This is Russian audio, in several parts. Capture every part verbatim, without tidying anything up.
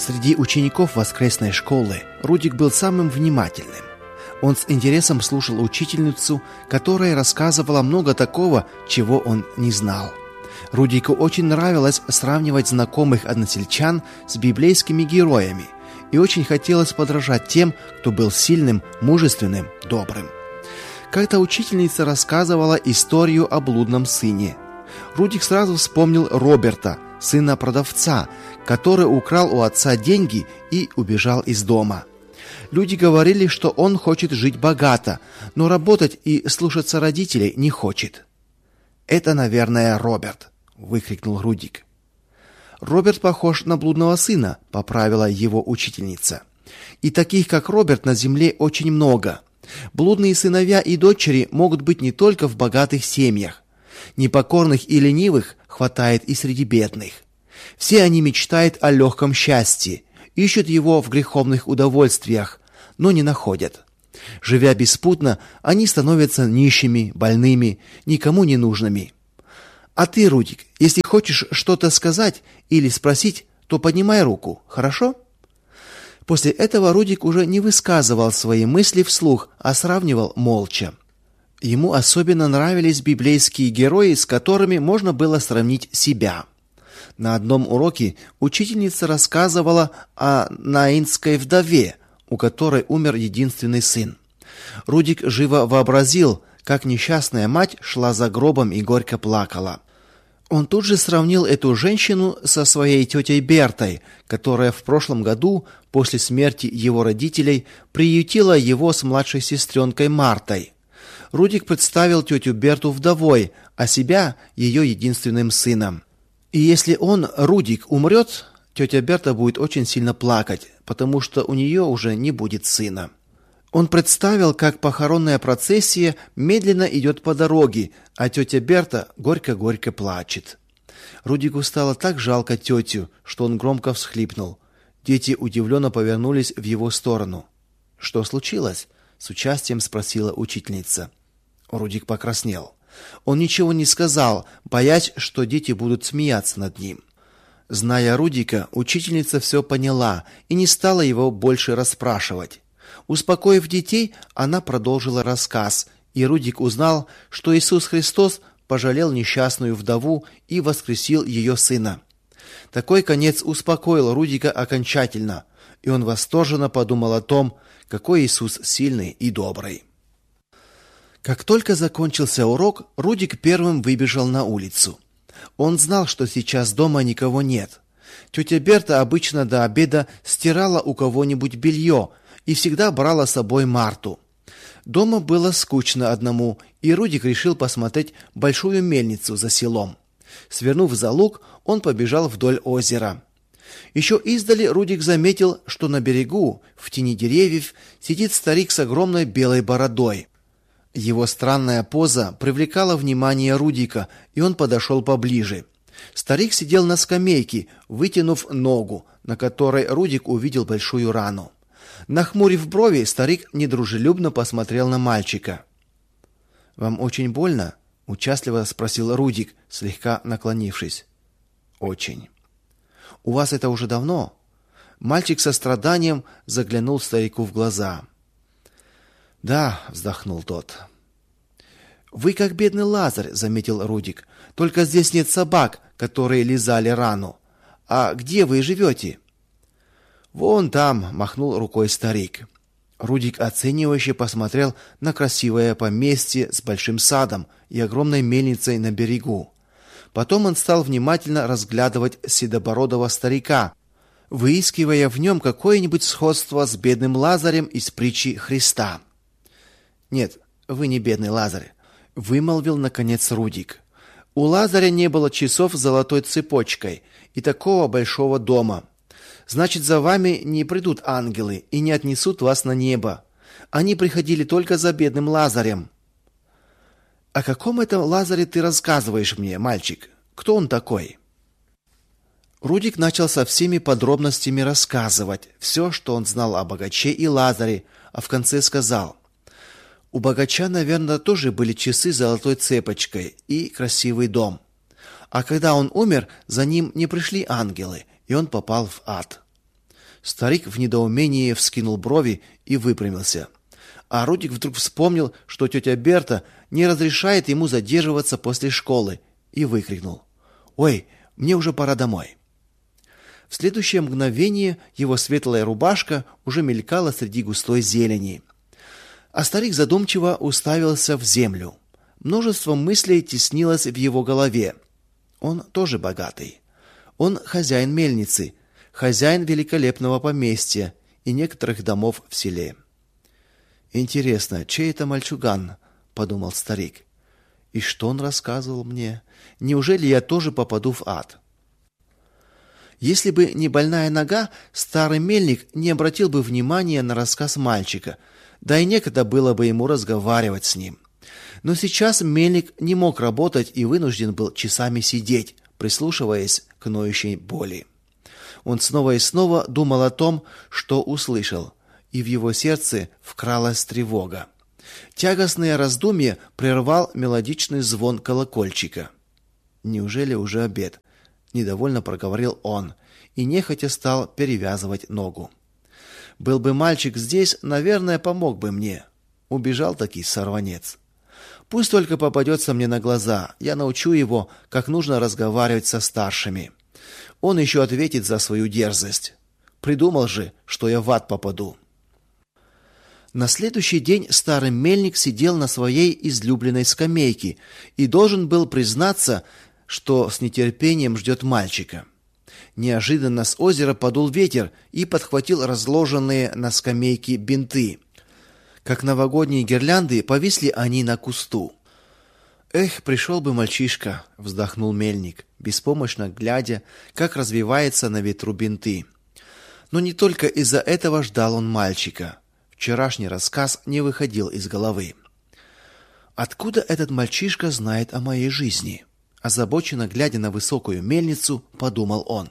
Среди учеников воскресной школы Рудик был самым внимательным. Он с интересом слушал учительницу, которая рассказывала много такого, чего он не знал. Рудику очень нравилось сравнивать знакомых односельчан с библейскими героями, и очень хотелось подражать тем, кто был сильным, мужественным, добрым. Как-то учительница рассказывала историю о блудном сыне. Рудик сразу вспомнил Роберта, сына продавца, который украл у отца деньги и убежал из дома. Люди говорили, что он хочет жить богато, но работать и слушаться родителей не хочет. «Это, наверное, Роберт», — выкрикнул Рудик. «Роберт похож на блудного сына», — поправила его учительница. «И таких, как Роберт, на земле очень много. Блудные сыновья и дочери могут быть не только в богатых семьях. Непокорных и ленивых хватает и среди бедных. Все они мечтают о легком счастье, ищут его в греховных удовольствиях, но не находят. Живя беспутно, они становятся нищими, больными, никому не нужными. А ты, Рудик, если хочешь что-то сказать или спросить, то поднимай руку, хорошо?» После этого Рудик уже не высказывал свои мысли вслух, а сравнивал молча. Ему особенно нравились библейские герои, с которыми можно было сравнить себя. На одном уроке учительница рассказывала о наинской вдове, у которой умер единственный сын. Рудик живо вообразил, как несчастная мать шла за гробом и горько плакала. Он тут же сравнил эту женщину со своей тетей Бертой, которая в прошлом году, после смерти его родителей, приютила его с младшей сестренкой Мартой. Рудик представил тетю Берту вдовой, а себя ее единственным сыном. И если он, Рудик, умрет, тетя Берта будет очень сильно плакать, потому что у нее уже не будет сына. Он представил, как похоронная процессия медленно идет по дороге, а тетя Берта горько-горько плачет. Рудику стало так жалко тетю, что он громко всхлипнул. Дети удивленно повернулись в его сторону. «Что случилось?» — с участием спросила учительница. Рудик покраснел. Он ничего не сказал, боясь, что дети будут смеяться над ним. Зная Рудика, учительница все поняла и не стала его больше расспрашивать. Успокоив детей, она продолжила рассказ, и Рудик узнал, что Иисус Христос пожалел несчастную вдову и воскресил ее сына. Такой конец успокоил Рудика окончательно, и он восторженно подумал о том, какой Иисус сильный и добрый. Как только закончился урок, Рудик первым выбежал на улицу. Он знал, что сейчас дома никого нет. Тетя Берта обычно до обеда стирала у кого-нибудь белье и всегда брала с собой Марту. Дома было скучно одному, и Рудик решил посмотреть большую мельницу за селом. Свернув за луг, он побежал вдоль озера. Еще издали Рудик заметил, что на берегу, в тени деревьев, сидит старик с огромной белой бородой. Его странная поза привлекала внимание Рудика, и он подошел поближе. Старик сидел на скамейке, вытянув ногу, на которой Рудик увидел большую рану. Нахмурив брови, старик недружелюбно посмотрел на мальчика. «Вам очень больно?» — участливо спросил Рудик, слегка наклонившись. «Очень». «У вас это уже давно?» Мальчик со страданием заглянул старику в глаза. «Да», — вздохнул тот. «Вы как бедный Лазарь», — заметил Рудик. «Только здесь нет собак, которые лизали рану. А где вы живете?» «Вон там», — махнул рукой старик. Рудик оценивающе посмотрел на красивое поместье с большим садом и огромной мельницей на берегу. Потом он стал внимательно разглядывать седобородого старика, выискивая в нем какое-нибудь сходство с бедным Лазарем из притчи Христа. «Нет, вы не бедный Лазарь», — вымолвил наконец Рудик. «У Лазаря не было часов с золотой цепочкой и такого большого дома. Значит, за вами не придут ангелы и не отнесут вас на небо. Они приходили только за бедным Лазарем». «О каком это Лазаре ты рассказываешь мне, мальчик? Кто он такой?» Рудик начал со всеми подробностями рассказывать все, что он знал о богаче и Лазаре, а в конце сказал: «У богача, наверное, тоже были часы с золотой цепочкой и красивый дом. А когда он умер, за ним не пришли ангелы, и он попал в ад». Старик в недоумении вскинул брови и выпрямился. А Рудик вдруг вспомнил, что тетя Берта не разрешает ему задерживаться после школы, и выкрикнул: "Ой, мне уже пора домой". В следующее мгновение его светлая рубашка уже мелькала среди густой зелени. А старик задумчиво уставился в землю. Множество мыслей теснилось в его голове. Он тоже богатый. Он хозяин мельницы, хозяин великолепного поместья и некоторых домов в селе. Интересно, чей это мальчуган, подумал старик. И что он рассказывал мне? Неужели я тоже попаду в ад? Если бы не больная нога, старый мельник не обратил бы внимания на рассказ мальчика, да и некогда было бы ему разговаривать с ним. Но сейчас мельник не мог работать и вынужден был часами сидеть, прислушиваясь к ноющей боли. Он снова и снова думал о том, что услышал, и в его сердце вкралась тревога. Тягостное раздумье прервал мелодичный звон колокольчика. Неужели уже обед? Недовольно проговорил он и нехотя стал перевязывать ногу. Был бы мальчик здесь, наверное, помог бы мне. Убежал таки сорванец. Пусть только попадется мне на глаза, я научу его, как нужно разговаривать со старшими. Он еще ответит за свою дерзость. Придумал же, что я в ад попаду. На следующий день старый мельник сидел на своей излюбленной скамейке и должен был признаться, что с нетерпением ждет мальчика. Неожиданно с озера подул ветер и подхватил разложенные на скамейке бинты. Как новогодние гирлянды повисли они на кусту. Эх, пришел бы мальчишка, вздохнул мельник, беспомощно глядя, как развивается на ветру бинты. Но не только из-за этого ждал он мальчика. Вчерашний рассказ не выходил из головы. Откуда этот мальчишка знает о моей жизни? Озабоченно глядя на высокую мельницу, подумал он.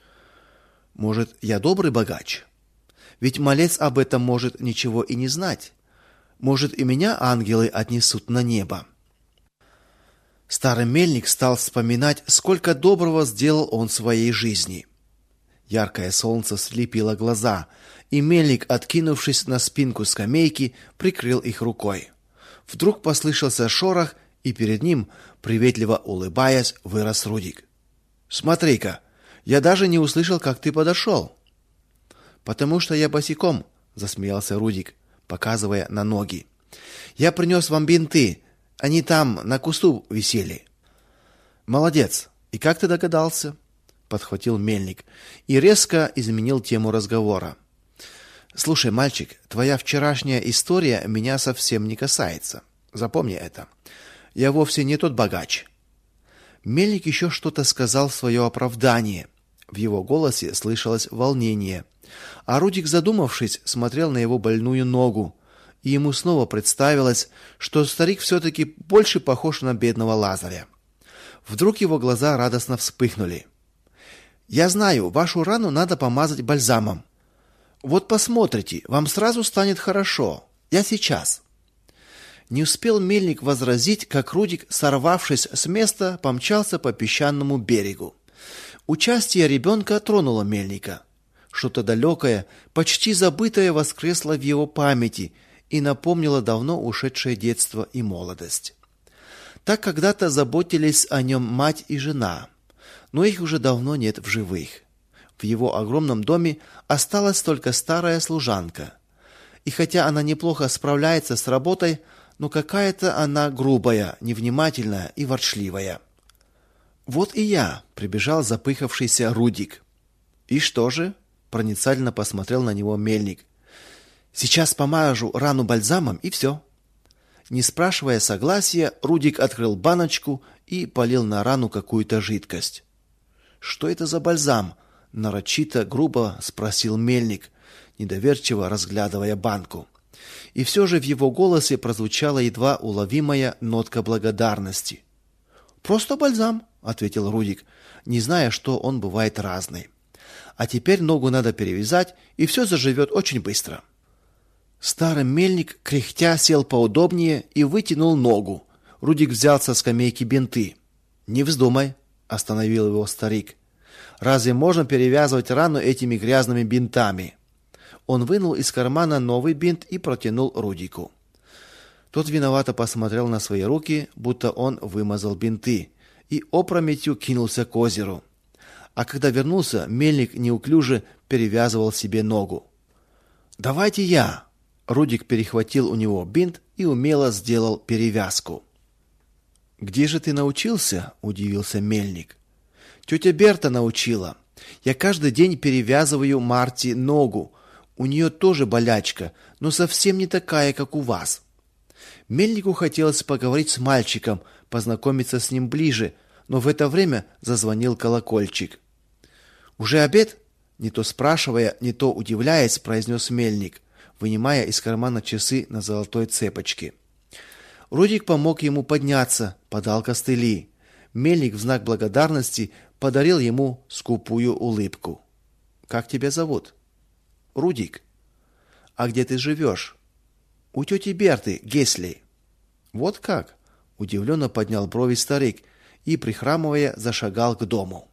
Может, я добрый богач? Ведь малец об этом может ничего и не знать. Может, и меня ангелы отнесут на небо. Старый мельник стал вспоминать, сколько доброго сделал он в своей жизни. Яркое солнце слепило глаза, и мельник, откинувшись на спинку скамейки, прикрыл их рукой. Вдруг послышался шорох, и перед ним, приветливо улыбаясь, вырос Рудик. "Смотри-ка, я даже не услышал, как ты подошел». "Потому что я босиком", засмеялся Рудик, показывая на ноги. "Я принес вам бинты, они там на кусту висели". "Молодец. И как ты догадался?" подхватил мельник и резко изменил тему разговора. "Слушай, мальчик, твоя вчерашняя история меня совсем не касается. Запомни это. Я вовсе не тот богач". Мельник еще что-то сказал в свое оправдание. В его голосе слышалось волнение. А Рудик, задумавшись, смотрел на его больную ногу, и ему снова представилось, что старик все-таки больше похож на бедного Лазаря. Вдруг его глаза радостно вспыхнули. "Я знаю, вашу рану надо помазать бальзамом. Вот посмотрите, вам сразу станет хорошо. Я сейчас". Не успел мельник возразить, как Рудик, сорвавшись с места, помчался по песчаному берегу. Участие ребенка тронуло мельника. Что-то далекое, почти забытое воскресло в его памяти и напомнило давно ушедшее детство и молодость. Так когда-то заботились о нем мать и жена, но их уже давно нет в живых. В его огромном доме осталась только старая служанка. И хотя она неплохо справляется с работой, но какая-то она грубая, невнимательная и ворчливая. "Вот и я", прибежал запыхавшийся Рудик. "И что же?" проницательно посмотрел на него мельник. "Сейчас помажу рану бальзамом и все". Не спрашивая согласия, Рудик открыл баночку и полил на рану какую-то жидкость. "Что это за бальзам?" нарочито грубо спросил мельник, недоверчиво разглядывая банку. И все же в его голосе прозвучала едва уловимая нотка благодарности. "Просто бальзам", ответил Рудик, не зная, что он бывает разный. "А теперь ногу надо перевязать, и все заживет очень быстро". Старый мельник, кряхтя, сел поудобнее и вытянул ногу. Рудик взял со скамейки бинты. "Не вздумай", остановил его старик. Разве можно перевязывать рану этими грязными бинтами? Он вынул из кармана новый бинт и протянул Рудику. Тот виновато посмотрел на свои руки, будто он вымазал бинты, и опрометью кинулся к озеру. А когда вернулся, мельник неуклюже перевязывал себе ногу. «Давайте я!» Рудик перехватил у него бинт и умело сделал перевязку. «Где же ты научился?» – удивился мельник. «Тетя Берта научила. Я каждый день перевязываю Марте ногу. У нее тоже болячка, но совсем не такая, как у вас». Мельнику хотелось поговорить с мальчиком, познакомиться с ним ближе, но в это время зазвонил колокольчик. «Уже обед?» – не то спрашивая, не то удивляясь, произнес мельник, вынимая из кармана часы на золотой цепочке. Рудик помог ему подняться, подал костыли. Мельник в знак благодарности подарил ему скупую улыбку. «Как тебя зовут?» «Рудик». «А где ты живешь?» «У тети Берты, Гесли». «Вот как?» – удивленно поднял брови старик и, прихрамывая, зашагал к дому.